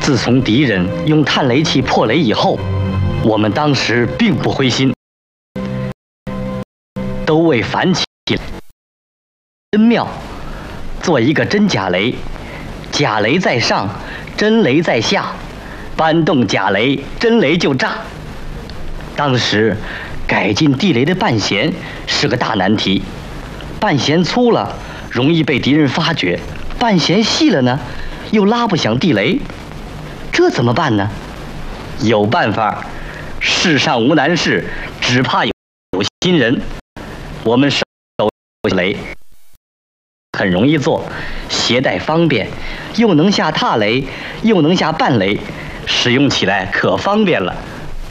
自从敌人用探雷器破雷以后，我们当时并不灰心，都为反起真妙，做一个真假雷，假雷在上，真雷在下，搬动假雷，真雷就炸。当时改进地雷的半弦是个大难题，半弦粗了容易被敌人发觉，半弦细了呢又拉不响地雷，这怎么办呢？有办法，世上无难事，只怕有心人。我们手雷很容易做，携带方便，又能下踏雷，又能下半雷，使用起来可方便了。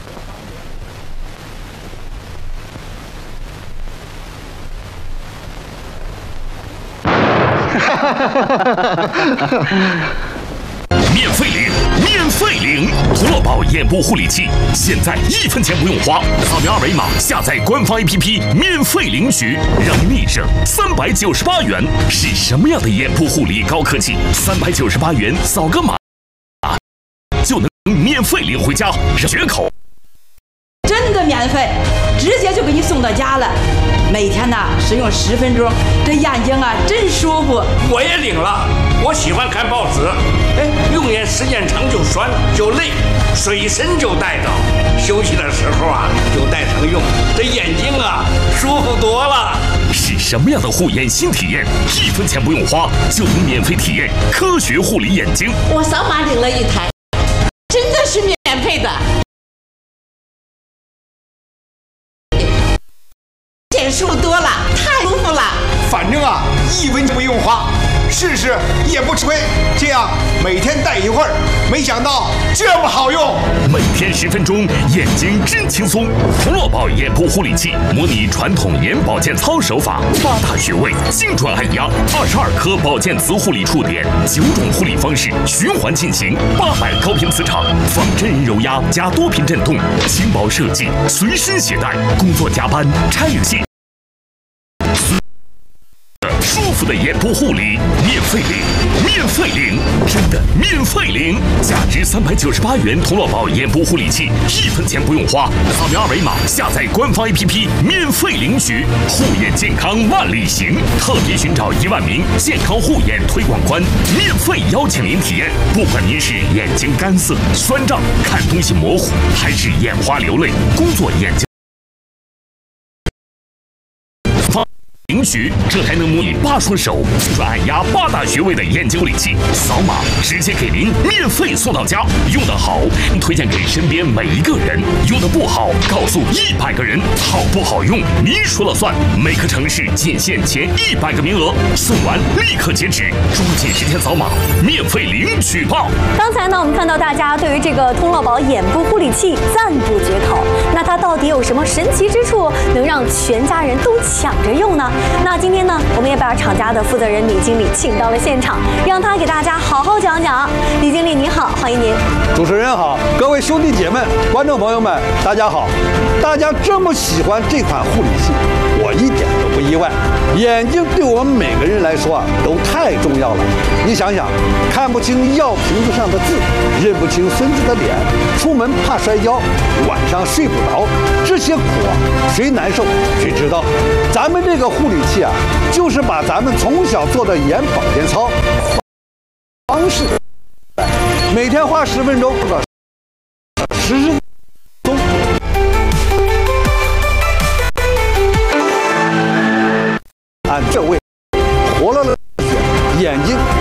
免费领，免费领！胡萝宝眼部护理器，现在1分钱不用花，扫描二维码下载官方 APP， 免费领取，让你省398元。是什么样的眼部护理高科技？398元扫个码就能免费领回家，绝口！ 真的免费，直接就给你送到家了。每天呢使用10分钟，这眼睛啊真舒服。 我也领了，我喜欢看报纸，用眼时间长就酸就累，水参就带着，休息的时候啊就带上用，这眼睛啊舒服多了。 是什么样的护眼新体验？1分钱不用花就能免费体验科学护理眼睛。 我扫码领了1台，真的是免费的。减数多了，太舒服了。 反正啊，1分钱不用花，试试也不吃亏。这样每天戴一会儿，没想到这么好用。 每天10分钟，眼睛真轻松。胡萝宝眼部护理器模拟传统眼保健操手法，8大穴位，精准按压，22颗保健磁护理触点，9种护理方式循环进行，800高频磁场，仿真人揉压加多频震动，轻薄设计，随身携带，工作加班拆卸。舒服的眼部护理，免费领，免费领，真的免费领！价值398元童乐宝眼部护理器，1分钱不用花，扫描二维码下载官方 APP， 免费领取。护眼健康万里行，特别寻找1万名健康护眼推广官，免费邀请您体验。不管您是眼睛干涩、酸胀、看东西模糊，还是眼花流泪、工作眼睛领取，这还能模拟8双手专按压8大穴位的眼睛护理器，扫码直接给您免费送到家。用得好，推荐给身边每一个人；用得不好，告诉100个人。好不好用，您说了算。每个城市仅限前100个名额，送完立刻截止，抓紧时间扫码，免费领取吧。 刚才呢，我们看到大家对于这个通乐宝眼部护理器赞不绝口，那它到底有什么神奇之处，能让全家人都抢着用呢？那今天呢，我们也把厂家的负责人李经理请到了现场，让他给大家好好讲讲。李经理你好，欢迎您。 主持人好，各位兄弟姐妹、观众朋友们，大家好。大家这么喜欢这款护理器，我一点都不意外。眼睛对我们每个人来说啊，都太重要了。你想想，看不清药瓶子上的字，认不清孙子的脸，出门怕摔跤，晚上睡不着，这些苦啊，谁难受谁知道。咱们这个护理器啊，就是把咱们从小做的眼保健操方式，每天花10分钟到10分钟，按这位活络了血，眼睛